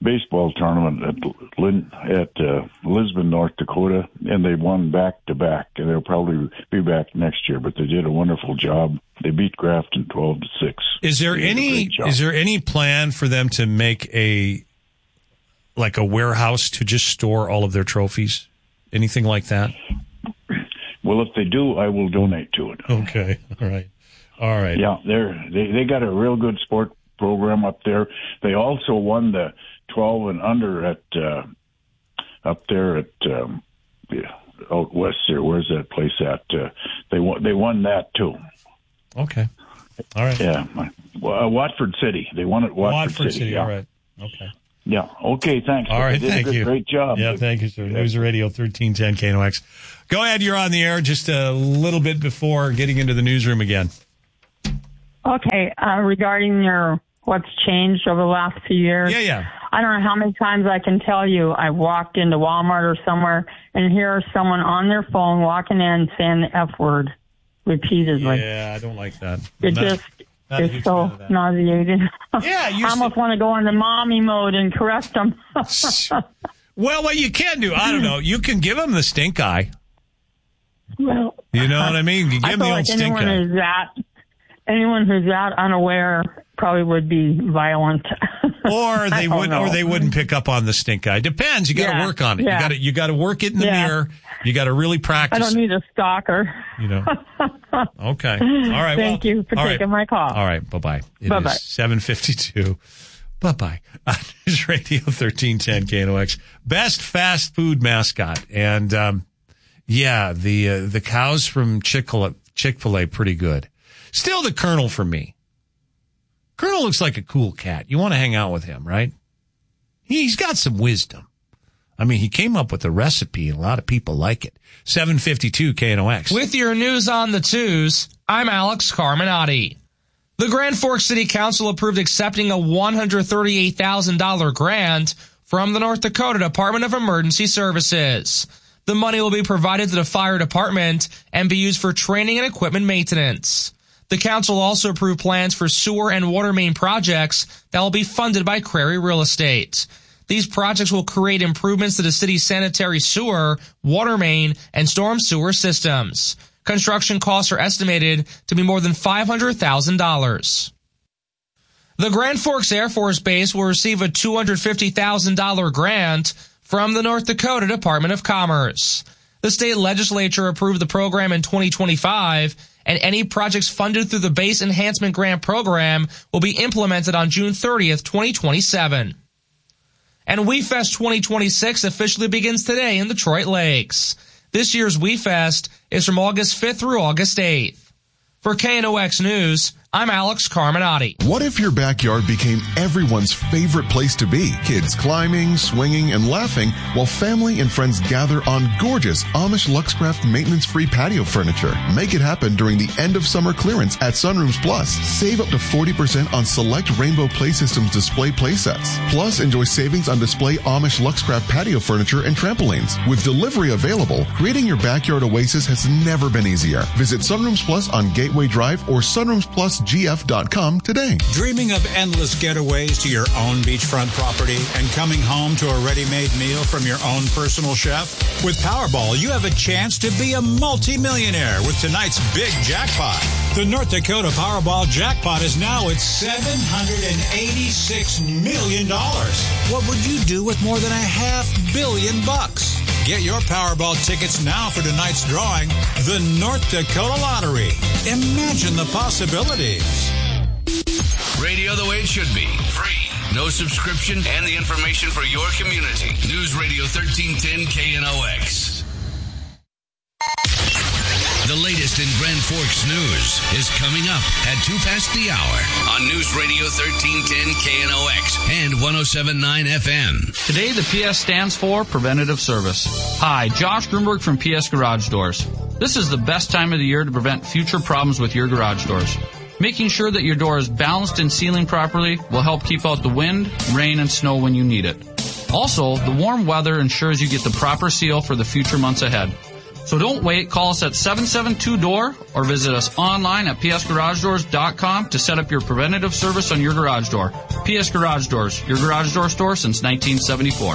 Speaker 17: baseball tournament at Lisbon, North Dakota, and they won back-to-back. And they'll probably be back next year, but they did a wonderful job. They beat Grafton 12-6.
Speaker 1: Is there any plan for them to make a warehouse to just store all of their trophies? Anything like that?
Speaker 17: Well, if they do, I will donate to it.
Speaker 1: Okay. All right.
Speaker 17: Yeah, they got a real good sport program up there. They also won the 12 and under at up there at out west there. Where's that place at? They won that too.
Speaker 1: Okay. All right.
Speaker 17: Yeah. Watford City. They won at Watford City.
Speaker 1: Yeah. All right. Okay.
Speaker 17: Yeah. Okay. Thanks.
Speaker 1: All right.
Speaker 17: Thank you. Great job.
Speaker 1: Yeah. Thank you, sir. News Radio 1310 KNOX. Go ahead. You're on the air just a little bit before getting into the newsroom again.
Speaker 18: Okay. Regarding what's changed over the last few years.
Speaker 1: Yeah.
Speaker 18: I don't know how many times I can tell you I walked into Walmart or somewhere and hear someone on their phone walking in saying the F word repeatedly.
Speaker 1: Yeah, I don't like that.
Speaker 18: It is so nauseating.
Speaker 1: Yeah,
Speaker 18: I almost want to go into mommy mode and correct them.
Speaker 1: Well, what you can do, I don't know, you can give them the stink eye.
Speaker 18: Well,
Speaker 1: you know what I mean? You give them the old stink eye.
Speaker 18: Anyone who's that unaware probably would be violent.
Speaker 1: Or they wouldn't pick up on the stink eye. Depends. You got to work on it.
Speaker 18: Yeah.
Speaker 1: You got to work it in the mirror. You got to really practice.
Speaker 18: I don't need a stalker.
Speaker 1: You know. Okay. All right.
Speaker 18: Thank you for taking my call.
Speaker 1: All right. Bye-bye.
Speaker 18: Bye-bye.
Speaker 1: Is 7:52. Bye-bye. News Radio 1310 KNOX. Best fast food mascot. And, the cows from Chick-fil-A, pretty good. Still the Colonel for me. Colonel looks like a cool cat. You want to hang out with him, right? He's got some wisdom. I mean, he came up with a recipe, and a lot of people like it. 752 KNOX.
Speaker 2: With your news on the twos, I'm Alex Carminati. The Grand Forks City Council approved accepting a $138,000 grant from the North Dakota Department of Emergency Services. The money will be provided to the fire department and be used for training and equipment maintenance. The council also approved plans for sewer and water main projects that will be funded by Crary Real Estate. These projects will create improvements to the city's sanitary sewer, water main, and storm sewer systems. Construction costs are estimated to be more than $500,000. The Grand Forks Air Force Base will receive a $250,000 grant from the North Dakota Department of Commerce. The state legislature approved the program in 2025, and any projects funded through the Base Enhancement Grant Program will be implemented on June 30th, 2027. And WeFest 2026 officially begins today in Detroit Lakes. This year's WeFest is from August 5th through August 8th. For KNOX News, I'm Alex Carminati.
Speaker 19: What if your backyard became everyone's favorite place to be? Kids climbing, swinging, and laughing while family and friends gather on gorgeous Amish Luxcraft maintenance-free patio furniture. Make it happen during the end of summer clearance at Sunrooms Plus. Save up to 40% on select Rainbow Play Systems display playsets. Plus, enjoy savings on display Amish Luxcraft patio furniture and trampolines. With delivery available, creating your backyard oasis has never been easier. Visit Sunrooms Plus on Gateway Drive or sunroomplusgf.com today.
Speaker 20: Dreaming of endless getaways to your own beachfront property and coming home to a ready-made meal from your own personal chef? With Powerball, you have a chance to be a multi-millionaire with tonight's big jackpot. The North Dakota Powerball jackpot is now at $786 million. What would you do with more than $500 million? Get your Powerball tickets now for tonight's drawing, the North Dakota Lottery. Imagine the possibilities.
Speaker 10: Radio the way it should be. Free. No subscription and the information for your community. News Radio 1310 KNOX. The latest in Grand Forks news is coming up at 2 past the hour on News Radio 1310 KNOX and 107.9 FM.
Speaker 5: Today, the PS stands for Preventative Service. Hi, Josh Grunberg from PS Garage Doors. This is the best time of the year to prevent future problems with your garage doors. Making sure that your door is balanced and sealing properly will help keep out the wind, rain, and snow when you need it. Also, the warm weather ensures you get the proper seal for the future months ahead. So don't wait. Call us at 772-DOOR or visit us online at psgaragedoors.com to set up your preventative service on your garage door. PS Garage Doors, your garage door store since 1974.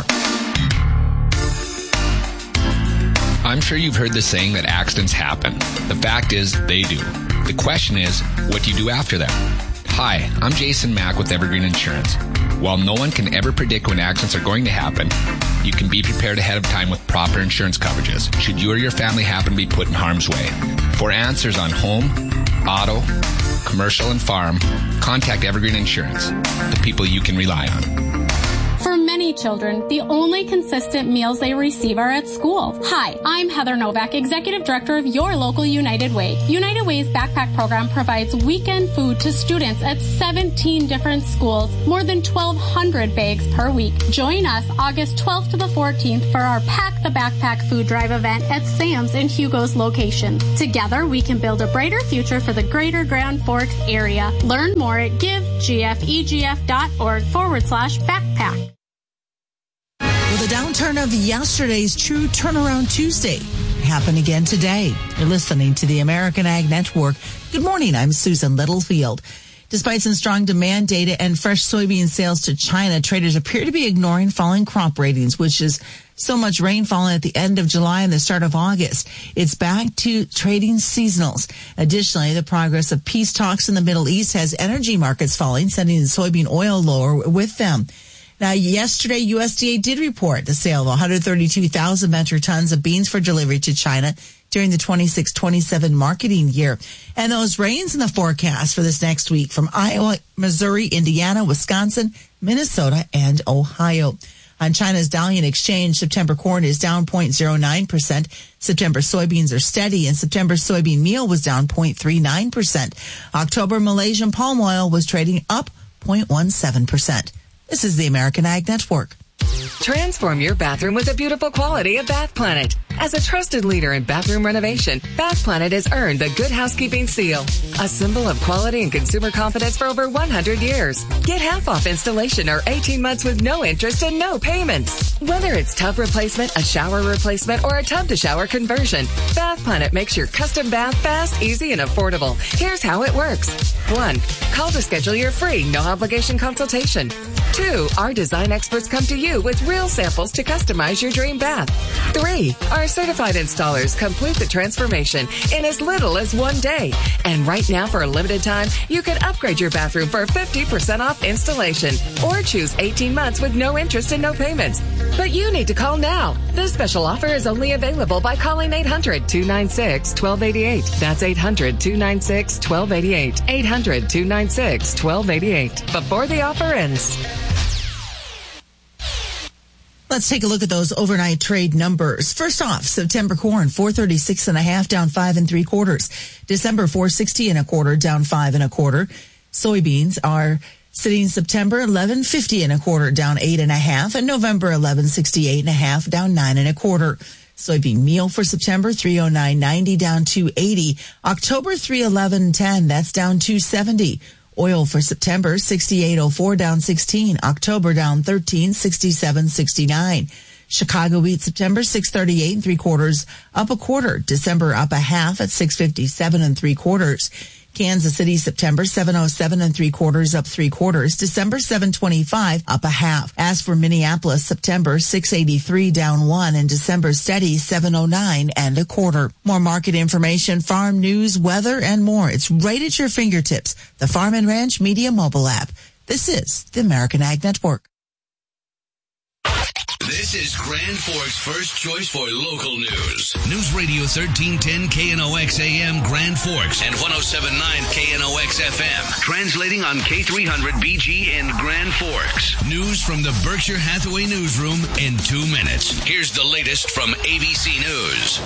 Speaker 3: I'm sure you've heard the saying that accidents happen. The fact is, they do. The question is, what do you do after them? Hi, I'm Jason Mack with Evergreen Insurance. While no one can ever predict when accidents are going to happen, you can be prepared ahead of time with proper insurance coverages should you or your family happen to be put in harm's way. For answers on home, auto, commercial, and farm, contact Evergreen Insurance, the people you can rely on.
Speaker 8: For many children, the only consistent meals they receive are at school. Hi, I'm Heather Novak, Executive Director of your local United Way. United Way's backpack program provides weekend food to students at 17 different schools, more than 1,200 bags per week. Join us August 12th to the 14th for our Pack the Backpack food drive event at Sam's and Hugo's locations. Together, we can build a brighter future for the greater Grand Forks area. Learn more at givegfegf.org/backpack.
Speaker 21: Well, the downturn of yesterday's True Turnaround Tuesday happened again today. You're listening to the American Ag Network. Good morning. I'm Susan Littlefield. Despite some strong demand data and fresh soybean sales to China, traders appear to be ignoring falling crop ratings, which is so much rainfall at the end of July and the start of August. It's back to trading seasonals. Additionally, the progress of peace talks in the Middle East has energy markets falling, sending the soybean oil lower with them. Now, yesterday, USDA did report the sale of 132,000 metric tons of beans for delivery to China during the 26-27 marketing year. And those rains in the forecast for this next week from Iowa, Missouri, Indiana, Wisconsin, Minnesota, and Ohio. On China's Dalian Exchange, September corn is down 0.09%. September soybeans are steady, and September soybean meal was down 0.39%. October Malaysian palm oil was trading up 0.17%. This is the American Ag Network.
Speaker 22: Transform your bathroom with the beautiful quality of Bath Planet. As a trusted leader in bathroom renovation, Bath Planet has earned the Good Housekeeping Seal, a symbol of quality and consumer confidence for over 100 years. Get half off installation or 18 months with no interest and no payments. Whether it's tub replacement, a shower replacement, or a tub-to-shower conversion, Bath Planet makes your custom bath fast, easy, and affordable. Here's how it works. 1. Call to schedule your free, no-obligation consultation. 2. Our design experts come to you with real samples to customize your dream bath. 3. Our certified installers complete the transformation in as little as 1 day. And right now, for a limited time, you can upgrade your bathroom for 50% off installation or choose 18 months with no interest and no payments. But you need to call now. This special offer is only available by calling 800-296-1288. That's 800-296-1288. 800-296-1288. Before the offer ends.
Speaker 21: Let's take a look at those overnight trade numbers. First off, September corn, 436.5, down 5 3/4. December, 460.25, down 5 1/4. Soybeans are sitting September 1150.25, down 8 1/2, and November 1168.5, down 9 1/4. Soybean meal for September, 309.90, down 280. October, 311.10, that's down 270. Oil for September, 68.04, down 16. October, down 13, 67.69. Chicago wheat September, 638 3/4, up 1/4. December, up 1/2 at 657 3/4. Kansas City September, 707 3/4, up 3/4. December, 725, up 1/2. As for Minneapolis September, 683, down 1, and December steady, 709 1/4. More market information, farm news, weather, and more. It's right at your fingertips. The Farm and Ranch Media mobile app. This is the American Ag Network.
Speaker 10: This is Grand Forks' first choice for local news. News Radio 1310 KNOX AM Grand Forks and 107.9 KNOX FM. Translating on K300 BG in Grand Forks. News from the Berkshire Hathaway newsroom in 2 minutes. Here's the latest from ABC News.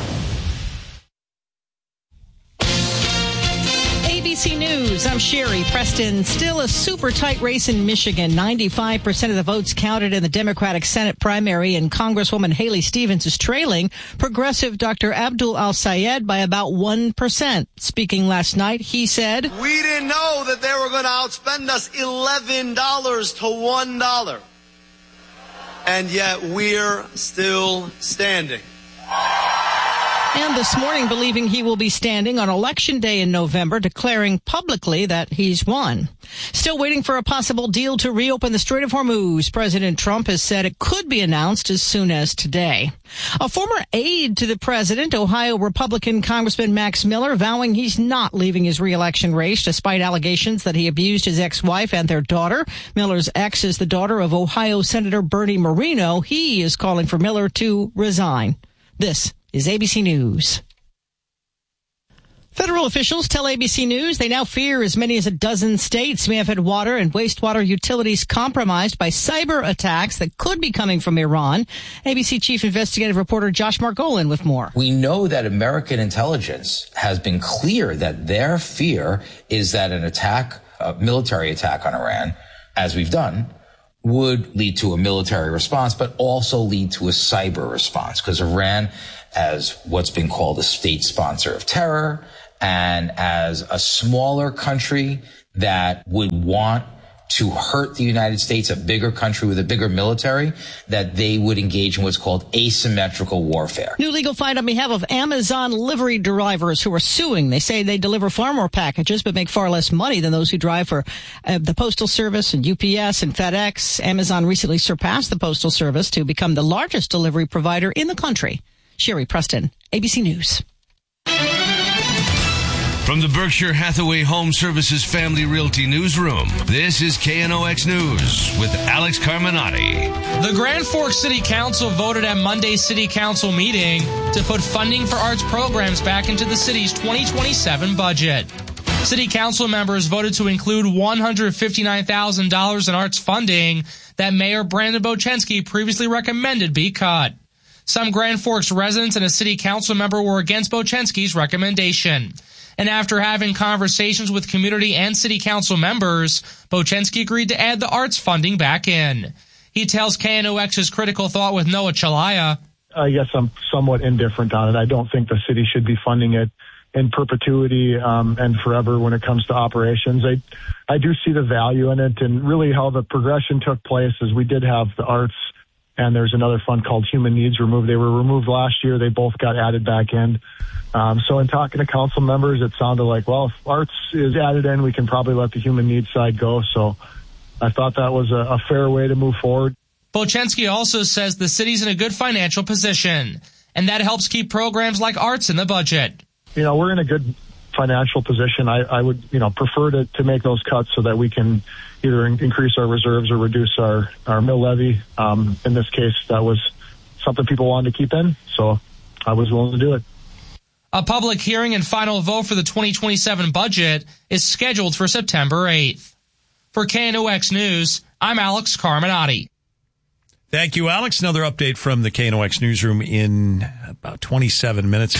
Speaker 23: ABC News, I'm Sherry Preston. Still a super tight race in Michigan. 95% of the votes counted in the Democratic Senate primary, and Congresswoman Haley Stevens is trailing progressive Dr. Abdul Al-Sayed by about 1%. Speaking last night, he said,
Speaker 24: "We didn't know that they were going to outspend us $11 to $1. And yet we're still standing."
Speaker 23: And this morning, believing he will be standing on Election Day in November, declaring publicly that he's won. Still waiting for a possible deal to reopen the Strait of Hormuz. President Trump has said it could be announced as soon as today. A former aide to the president, Ohio Republican Congressman Max Miller, vowing he's not leaving his re-election race despite allegations that he abused his ex-wife and their daughter. Miller's ex is the daughter of Ohio Senator Bernie Moreno. He is calling for Miller to resign. This is ABC News. Federal officials tell ABC News they now fear as many as a dozen states may have had water and wastewater utilities compromised by cyber attacks that could be coming from Iran. ABC chief investigative reporter Josh Margolin with more.
Speaker 4: We know that American intelligence has been clear that their fear is that an attack, a military attack on Iran, as we've done, would lead to a military response, but also lead to a cyber response, because Iran, as what's been called a state sponsor of terror, and as a smaller country that would want to hurt the United States, a bigger country with a bigger military, that they would engage in what's called asymmetrical warfare.
Speaker 23: New legal fight on behalf of Amazon livery drivers who are suing. They say they deliver far more packages but make far less money than those who drive for the Postal Service and UPS and FedEx. Amazon recently surpassed the Postal Service to become the largest delivery provider in the country. Sherry Preston, ABC News.
Speaker 10: From the Berkshire Hathaway Home Services Family Realty Newsroom, this is KNOX News with Alex Carminati.
Speaker 2: The Grand Forks City Council voted at Monday's City Council meeting to put funding for arts programs back into the city's 2027 budget. City Council members voted to include $159,000 in arts funding that Mayor Brandon Bochensky previously recommended be cut. Some Grand Forks residents and a City Council member were against Bochensky's recommendation. And after having conversations with community and city council members, Bochensky agreed to add the arts funding back in. He tells KNOX's Critical Thought with Noah Chalaya.
Speaker 6: I guess I'm somewhat indifferent on it. I don't think the city should be funding it in perpetuity and forever when it comes to operations. I do see the value in it, and really how the progression took place is we did have the arts, and there's another fund called Human Needs removed. They were removed last year. They both got added back in. So in talking to council members, it sounded like, well, if arts is added in, we can probably let the human needs side go. So I thought that was a fair way to move forward.
Speaker 2: Bochensky also says the city's in a good financial position, and that helps keep programs like arts in the budget.
Speaker 6: You know, we're in a good financial position. I would, prefer to make those cuts so that we can either increase our reserves or reduce our mill levy. In this case, that was something people wanted to keep in, so I was willing to do it.
Speaker 2: A public hearing and final vote for the 2027 budget is scheduled for September 8th. For KNOX News, I'm Alex Carminati.
Speaker 1: Thank you, Alex. Another update from the KNOX newsroom in about 27 minutes.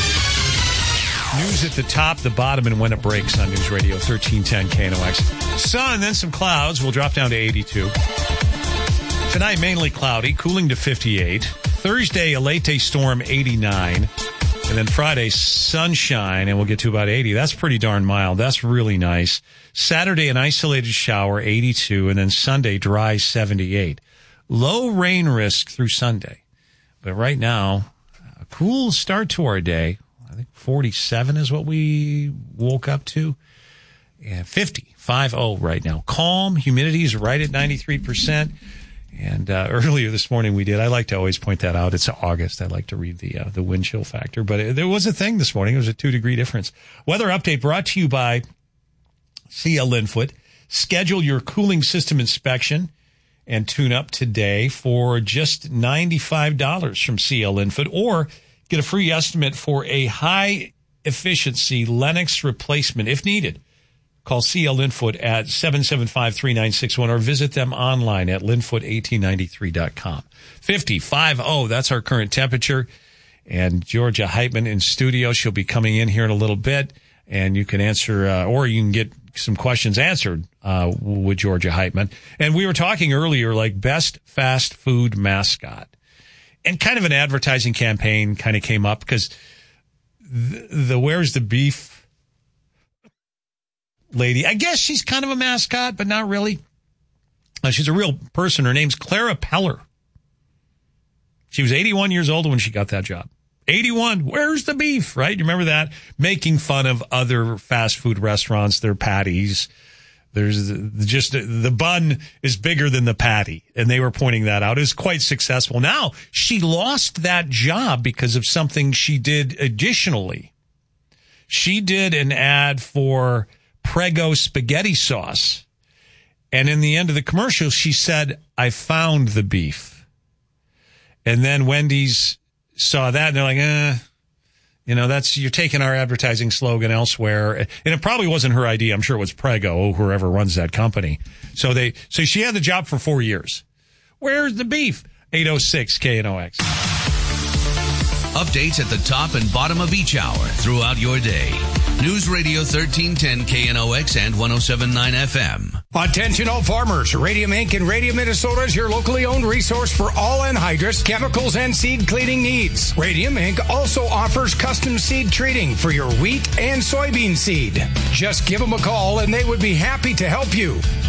Speaker 1: News at the top, the bottom, and when it breaks on News Radio 1310 KNOX. Sun, then some clouds. We'll drop down to 82. Tonight, mainly cloudy, cooling to 58. Thursday, a late-day storm, 89. And then Friday, sunshine, and we'll get to about 80. That's pretty darn mild. That's really nice. Saturday, an isolated shower, 82. And then Sunday, dry, 78. Low rain risk through Sunday. But right now, a cool start to our day. I think 47 is what we woke up to. And 50 right now. Calm. Humidity is right at 93%. And earlier this morning we did. I like to always point that out. It's August. I like to read the wind chill factor. But there was a thing this morning. It was a 2-degree difference. Weather update brought to you by CL Linfoot. Schedule your cooling system inspection and tune up today for just $95 from CL Linfoot, or get a free estimate for a high efficiency Lennox replacement if needed. Call CL Linfoot at 775-3961 or visit them online at linfoot1893.com. 50, that's our current temperature. And Georgia Heitman in studio. She'll be coming in here in a little bit, and you can answer, or you can get some questions answered with Georgia Heitman. And we were talking earlier, like best fast food mascot. And kind of an advertising campaign kind of came up because the Where's the Beef lady, I guess she's kind of a mascot, but not really. She's a real person. Her name's Clara Peller. She was 81 years old when she got that job. 81, where's the beef, right? You remember that? Making fun of other fast food restaurants, their patties. There's just the bun is bigger than the patty. And they were pointing that out. It was quite successful. Now, she lost that job because of something she did additionally. She did an ad for Prego spaghetti sauce. And in the end of the commercial, she said, I found the beef. And then Wendy's saw that and they're like, you're taking our advertising slogan elsewhere. And it probably wasn't her idea. I'm sure it was Prego, whoever runs that company. So she had the job for 4 years. Where's the beef? 806 KNOX.
Speaker 10: Updates at the top and bottom of each hour throughout your day. News Radio 1310 KNOX and 107.9 FM.
Speaker 7: Attention all farmers. Radium Inc. in Radium, Minnesota is your locally owned resource for all anhydrous, chemicals, and seed cleaning needs. Radium Inc. also offers custom seed treating for your wheat and soybean seed. Just give them a call and they would be happy to help you.